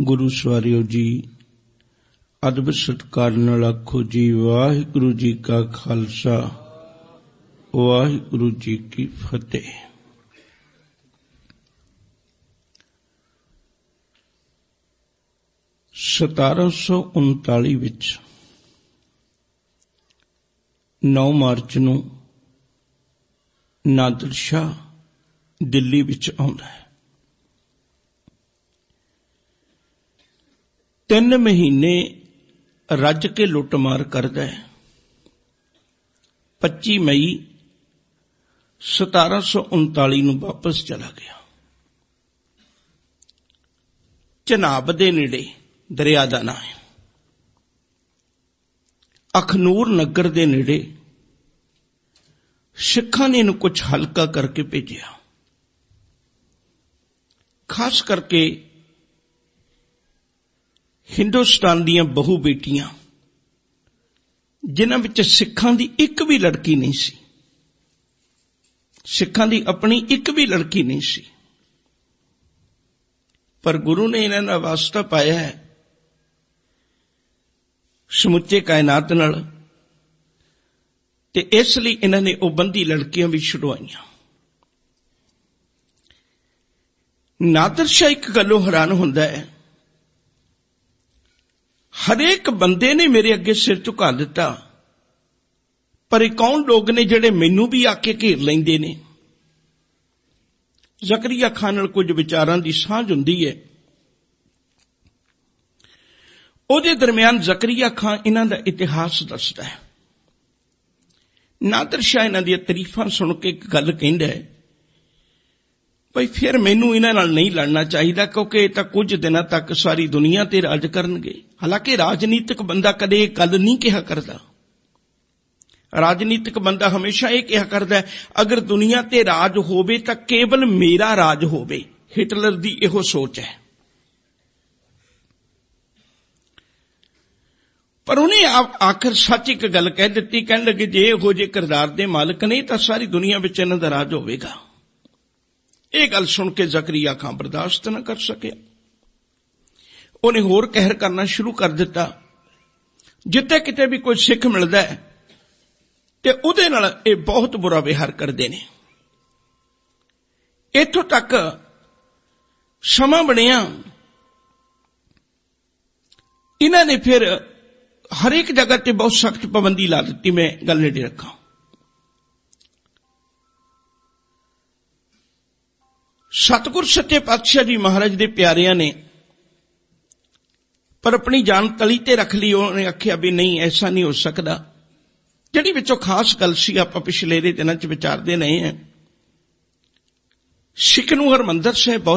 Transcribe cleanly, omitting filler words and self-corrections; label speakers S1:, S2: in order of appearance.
S1: गुरु सवारियो जी, अदब सत्कार नाल आखो जी वाहिगुरु जी का खालसा वाहिगुरु जी की फतेह। (1739) विच 9 मार्च नूं नादिर शाह दिल्ली विच आउंदा है। 3 महीने रज के लुटमार करदा है। 25 मई 1739 नूं वापस चला गया। चनाब दे नेड़े दरिया दा नाम है। अखनूर नगर दे नेड़े सिखां ने इन्हूं कुछ हल्का करके भेजिया। खास करके हिंदुस्तान दीयां बहु बेटियां जिन्हां विच सिखां दी एक भी लड़की नहीं सी, सिखां दी अपनी एक भी लड़की नहीं सी, पर गुरु ने इन्हां दा वास्ता पाया है समुचे कायनात नाल, ते इसलिए इन्हां ने वो बंदी लड़कियां भी छुड़वाईयां। नादिर शाह एक गल्लों हैरान हुंदा है, हरेक बंदे ने मेरे अगे सिर झुका दिता, पर कौन लोग ने जिहड़े मैनू भी आके घेर लैंदे ने। ज़करिया खान नाल कुछ विचारां दी सांझ हुंदी है। उहदे दरमियान ज़करिया खान इन्हां दा इतिहास दसदा है। नादिर शाह इन्हां दी तारीफां सुन के एक गल कहंदा है, भाई फिर मैनू इन्हां नाल नहीं लड़ना चाहिए, क्योंकि ये तां कुछ दिनों तक सारी दुनिया ते राज करनगे। हालांकि राजनीतिक बंदा कदे ये गल नहीं कहा करदा। राजनीतिक बंदा हमेशा ये कहा करदा है, अगर दुनिया ते राज होवे तां केवल मेरा राज होवे। हिटलर दी इहो सोच है। पर उन्हें आखिर सच एक गल कह दी, कहने लगे जे इहो जे किरदार दे मालिक ने तां सारी दुनिया विच इन्हां दा राज होवेगा। ये गल सुन के ज़करिया खां बर्दाश्त न कर सके। उन्हें होर कहर करना शुरू कर दिता। जिथे किते भी कोई सिख मिलदा है ते उहदे नाल ये बहुत बुरा व्यवहार करदे ने। इत्थों तक समा बनिया, इन्हां ने फिर हर एक जगह ते बहुत सख्त पाबंदी ला दी। मैं गल नेड़े रखा। सतगुर सच्चे पातशाह जी महाराज दे प्यारियां ने पर अपनी जान तली ते रख ली। उन्होंने आख्या भी नहीं, ऐसा नहीं हो सकता। जिहड़ी विचों खास गल सी आपां पिछले दिनां च विचारदे रहे हैं। सिख नूं हरमंदर साहिब